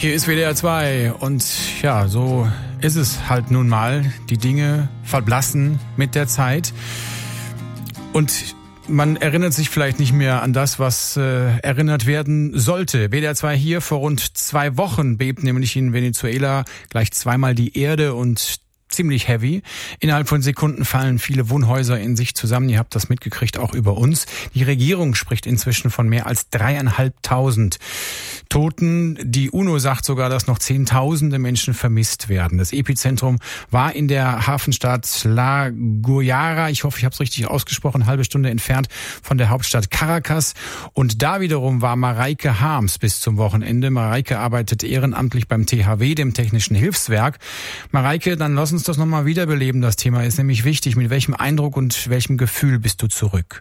Hier ist WDR 2 und ja, so ist es halt nun mal. Die Dinge verblassen mit der Zeit und man erinnert sich vielleicht nicht mehr an das, was erinnert werden sollte. WDR 2 hier, vor rund 2 Wochen bebt nämlich in Venezuela gleich zweimal die Erde und ziemlich heavy. Innerhalb von Sekunden fallen viele Wohnhäuser in sich zusammen. Ihr habt das mitgekriegt, auch über uns. Die Regierung spricht inzwischen von mehr als 3.500 Toten. Die UNO sagt sogar, dass noch Zehntausende Menschen vermisst werden. Das Epizentrum war in der Hafenstadt La Guaira. Ich hoffe, ich habe es richtig ausgesprochen. Eine halbe Stunde entfernt von der Hauptstadt Caracas. Und da wiederum war Mareike Harms bis zum Wochenende. Mareike arbeitet ehrenamtlich beim THW, dem Technischen Hilfswerk. Mareike, dann lass uns das nochmal wiederbeleben. Das Thema ist nämlich wichtig. Mit welchem Eindruck und welchem Gefühl bist du zurück?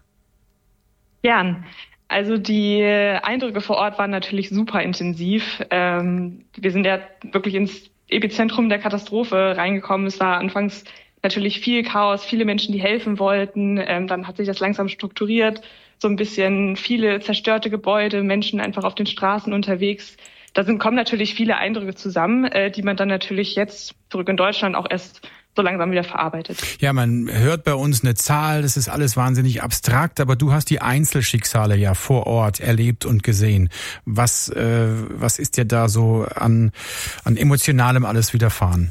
Gern. Also die Eindrücke vor Ort waren natürlich super intensiv. Wir sind ja wirklich ins Epizentrum der Katastrophe reingekommen. Es war anfangs natürlich viel Chaos, viele Menschen, die helfen wollten. Dann hat sich das langsam strukturiert, so ein bisschen viele zerstörte Gebäude, Menschen einfach auf den Straßen unterwegs. Kommen natürlich viele Eindrücke zusammen, die man dann natürlich jetzt zurück in Deutschland auch erst so langsam wieder verarbeitet. Ja, man hört bei uns eine Zahl, das ist alles wahnsinnig abstrakt, aber du hast die Einzelschicksale ja vor Ort erlebt und gesehen. Was ist dir da so an Emotionalem alles widerfahren?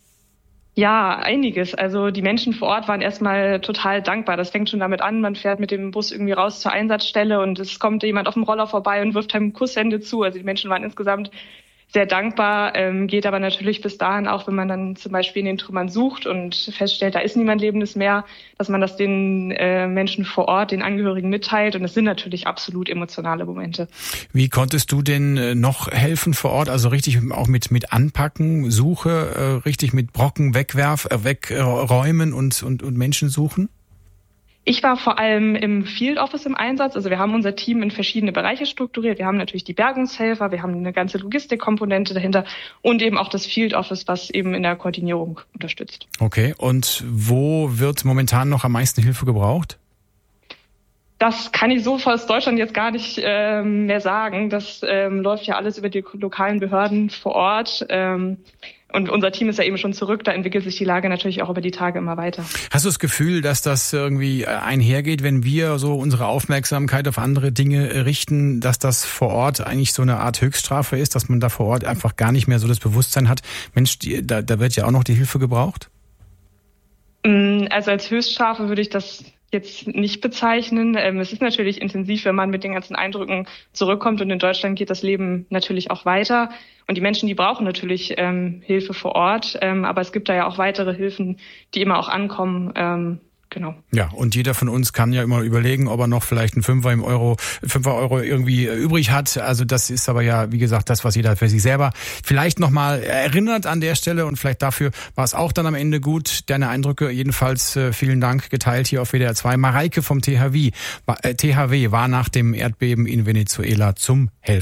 Ja, einiges. Also die Menschen vor Ort waren erstmal total dankbar. Das fängt schon damit an, man fährt mit dem Bus irgendwie raus zur Einsatzstelle und es kommt jemand auf dem Roller vorbei und wirft einem Kusshände zu. Also die Menschen waren insgesamt sehr dankbar, geht aber natürlich bis dahin auch, wenn man dann zum Beispiel in den Trümmern sucht und feststellt, da ist niemand Lebendes mehr, dass man das den Menschen vor Ort, den Angehörigen mitteilt. Und es sind natürlich absolut emotionale Momente. Wie konntest du denn noch helfen vor Ort? Also richtig auch mit Anpacken, Suche, richtig mit Brocken wegräumen und Menschen suchen? Ich war vor allem im Field Office im Einsatz. Also wir haben unser Team in verschiedene Bereiche strukturiert. Wir haben natürlich die Bergungshelfer, wir haben eine ganze Logistikkomponente dahinter und eben auch das Field Office, was eben in der Koordinierung unterstützt. Okay, und wo wird momentan noch am meisten Hilfe gebraucht? Das kann ich so aus Deutschland jetzt gar nicht mehr sagen. Das läuft ja alles über die lokalen Behörden vor Ort. Und unser Team ist ja eben schon zurück, da entwickelt sich die Lage natürlich auch über die Tage immer weiter. Hast du das Gefühl, dass das irgendwie einhergeht, wenn wir so unsere Aufmerksamkeit auf andere Dinge richten, dass das vor Ort eigentlich so eine Art Höchststrafe ist, dass man da vor Ort einfach gar nicht mehr so das Bewusstsein hat, Mensch, da wird ja auch noch die Hilfe gebraucht? Also als Höchststrafe würde ich das jetzt nicht bezeichnen. Es ist natürlich intensiv, wenn man mit den ganzen Eindrücken zurückkommt und in Deutschland geht das Leben natürlich auch weiter. Und die Menschen, die brauchen natürlich Hilfe vor Ort, aber es gibt da ja auch weitere Hilfen, die immer auch ankommen. Genau. Ja, und jeder von uns kann ja immer überlegen, ob er noch vielleicht einen Fünfer Euro irgendwie übrig hat. Also das ist aber ja, wie gesagt, das, was jeder für sich selber vielleicht nochmal erinnert an der Stelle. Und vielleicht dafür war es auch dann am Ende gut. Deine Eindrücke jedenfalls vielen Dank geteilt hier auf WDR 2. Mareike vom THW war nach dem Erdbeben in Venezuela zum Helfen.